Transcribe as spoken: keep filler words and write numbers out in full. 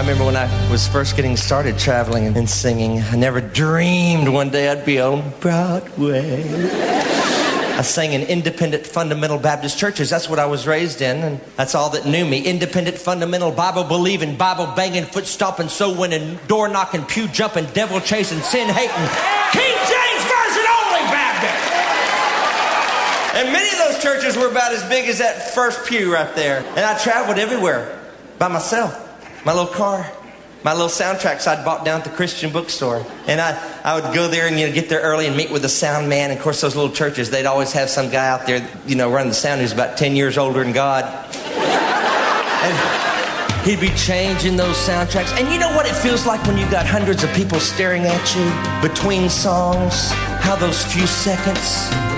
remember when I was first getting started traveling and singing, I never dreamed one day I'd be on Broadway. I sang in independent fundamental Baptist churches. That's what I was raised in, and that's all that knew me. Independent, fundamental, Bible-believing, Bible-banging, foot-stomping, soul-winning, door-knocking, pew-jumping, devil-chasing, sin-hating, King James Version only Baptist. And many of those churches were about as big as that first pew right there. And I traveled everywhere by myself. My little car, my little soundtracks I'd bought down at the Christian bookstore. And I, I would go there and, you know, get there early and meet with the sound man. And of course, those little churches, they'd always have some guy out there, you know, running the sound who's about ten years older than God. And he'd be changing those soundtracks. And you know what it feels like when you've got hundreds of people staring at you between songs? How those few seconds